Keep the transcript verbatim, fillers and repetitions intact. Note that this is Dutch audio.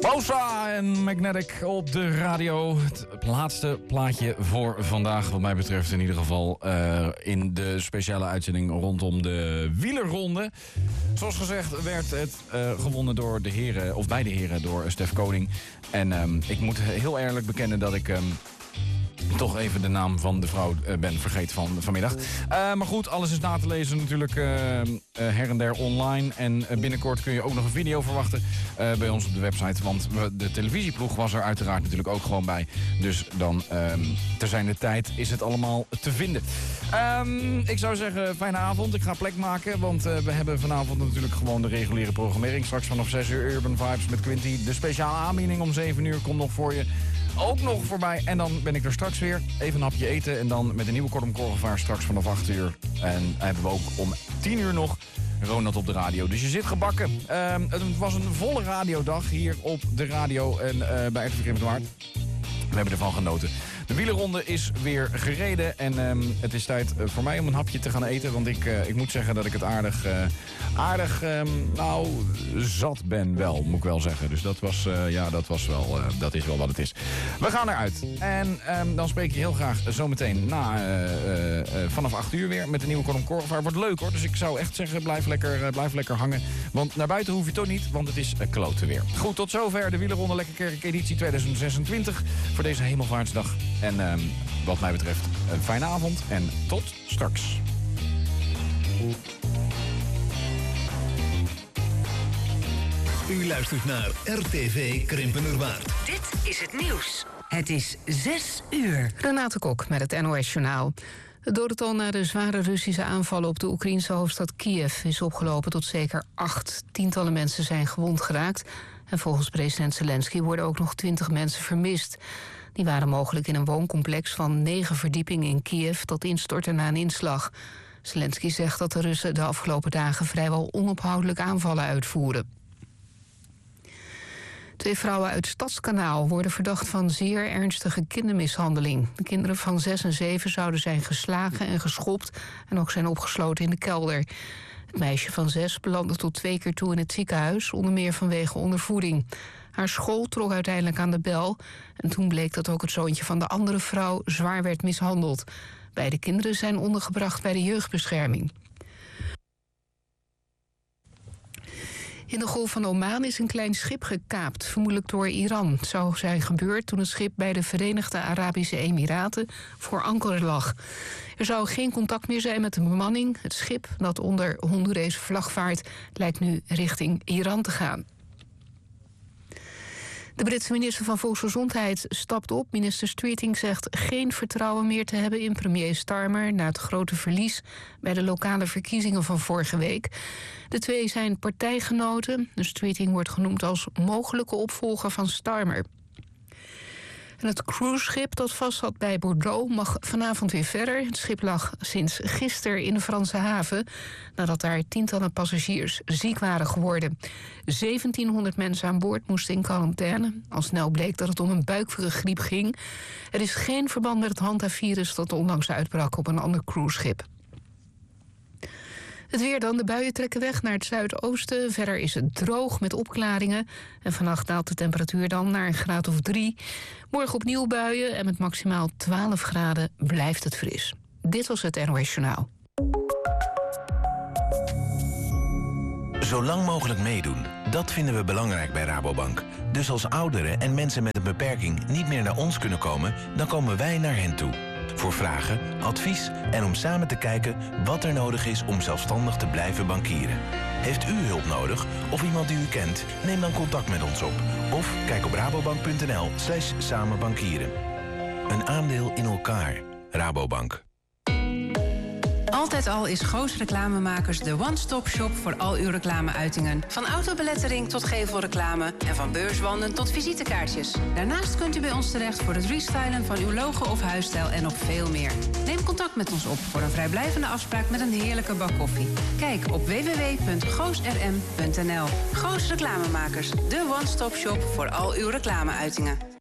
Bosa en Magnetic op de radio. Het laatste plaatje voor vandaag, wat mij betreft in ieder geval. Uh, in de speciale uitzending rondom de wielerronde. Zoals gezegd werd het uh, gewonnen door de heren, of bij de heren, door Stef Koning. En um, ik moet heel eerlijk bekennen dat ik... Um, toch even de naam van de vrouw uh, ben vergeten van vanmiddag. Uh, maar goed, alles is na te lezen natuurlijk uh, uh, her en der online. En uh, binnenkort kun je ook nog een video verwachten uh, bij ons op de website. Want we, de televisieploeg was er uiteraard natuurlijk ook gewoon bij. Dus dan, um, ter zijn de tijd, is het allemaal te vinden. Um, ik zou zeggen, fijne avond. Ik ga plek maken, want uh, we hebben vanavond natuurlijk gewoon de reguliere programmering. Straks vanaf zes uur Urban Vibes met Quinty. De speciale aanbieding om zeven uur komt nog voor je. Ook nog voorbij. En dan ben ik er straks weer. Even een hapje eten. En dan met een nieuwe Kortom Korrevaar straks vanaf acht uur. En hebben we ook om tien uur nog Ronald op de radio. Dus je zit gebakken. Uh, het was een volle radiodag hier op de radio en uh, bij R T V Krimpenwaard. We hebben ervan genoten. De wielerronde is weer gereden. En um, het is tijd uh, voor mij om een hapje te gaan eten. Want ik, uh, ik moet zeggen dat ik het aardig, uh, aardig um, nou, zat ben wel, moet ik wel zeggen. Dus dat was, uh, ja, dat was wel, uh, dat is wel wat het is. We gaan eruit. En um, dan spreek je heel graag zometeen na, uh, uh, uh, vanaf acht uur weer met de nieuwe Kortom Korrevaar. Wordt leuk hoor. Dus ik zou echt zeggen, blijf lekker, uh, blijf lekker hangen. Want naar buiten hoef je toch niet, want het is uh, kloten weer. Goed, tot zover de wielerronde Lekkerkerk editie tweeduizend zesentwintig. Voor deze Hemelvaartsdag. En um, wat mij betreft een fijne avond en tot straks. U luistert naar R T V Krimpenerwaard. Dit is het nieuws. Het is zes uur. Renate Kok met het N O S-journaal. Het dodental na de zware Russische aanvallen op de Oekraïnse hoofdstad Kiev is opgelopen tot zeker acht. Tientallen mensen zijn gewond geraakt. En volgens president Zelensky worden ook nog twintig mensen vermist. Die waren mogelijk in een wooncomplex van negen verdiepingen in Kiev dat instortte na een inslag. Zelensky zegt dat de Russen de afgelopen dagen vrijwel onophoudelijk aanvallen uitvoeren. Twee vrouwen uit Stadskanaal worden verdacht van zeer ernstige kindermishandeling. De kinderen van zes en zeven zouden zijn geslagen en geschopt en ook zijn opgesloten in de kelder. Het meisje van zes belandde tot twee keer toe in het ziekenhuis, onder meer vanwege ondervoeding. Haar school trok uiteindelijk aan de bel en toen bleek dat ook het zoontje van de andere vrouw zwaar werd mishandeld. Beide kinderen zijn ondergebracht bij de jeugdbescherming. In de Golf van Oman is een klein schip gekaapt, vermoedelijk door Iran. Het zou zijn gebeurd toen het schip bij de Verenigde Arabische Emiraten voor anker lag. Er zou geen contact meer zijn met de bemanning. Het schip, dat onder Hondurese vlag vaart, lijkt nu richting Iran te gaan. De Britse minister van Volksgezondheid stapt op. Minister Streeting zegt geen vertrouwen meer te hebben in premier Starmer na het grote verlies bij de lokale verkiezingen van vorige week. De twee zijn partijgenoten. De Streeting wordt genoemd als mogelijke opvolger van Starmer. En het cruiseschip dat vast zat bij Bordeaux mag vanavond weer verder. Het schip lag sinds gisteren in de Franse haven nadat daar tientallen passagiers ziek waren geworden. zeventienhonderd mensen aan boord moesten in quarantaine. Al snel bleek dat het om een buikgriep ging. Er is geen verband met het hantavirus dat onlangs uitbrak op een ander cruiseschip. Het weer dan. De buien trekken weg naar het zuidoosten. Verder is het droog met opklaringen. En vannacht daalt de temperatuur dan naar een graad of drie. Morgen opnieuw buien en met maximaal twaalf graden blijft het fris. Dit was het N O S Journaal. Zo lang mogelijk meedoen, dat vinden we belangrijk bij Rabobank. Dus als ouderen en mensen met een beperking niet meer naar ons kunnen komen, dan komen wij naar hen toe. Voor vragen, advies en om samen te kijken wat er nodig is om zelfstandig te blijven bankieren. Heeft u hulp nodig of iemand die u kent? Neem dan contact met ons op. Of kijk op rabobank.nl slash samenbankieren. Een aandeel in elkaar. Rabobank. Altijd al is Goos Reclamemakers de one-stop-shop voor al uw reclameuitingen. Van autobelettering tot gevelreclame en van beurswanden tot visitekaartjes. Daarnaast kunt u bij ons terecht voor het restylen van uw logo of huisstijl en nog veel meer. Neem contact met ons op voor een vrijblijvende afspraak met een heerlijke bak koffie. Kijk op w w w punt goos r m punt n l. Goos Reclamemakers, de one-stop-shop voor al uw reclameuitingen.